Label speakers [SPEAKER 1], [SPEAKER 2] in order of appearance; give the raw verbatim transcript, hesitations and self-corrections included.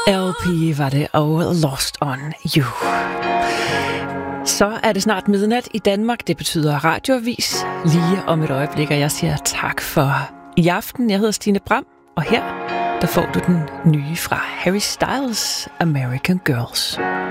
[SPEAKER 1] L P var det, og Lost on You. Så er det snart midnat i Danmark. Det betyder radioavis lige om et øjeblik, og jeg siger tak for i aften. Jeg hedder Stine Bram, og her der får du den nye fra Harry Styles, American Girls.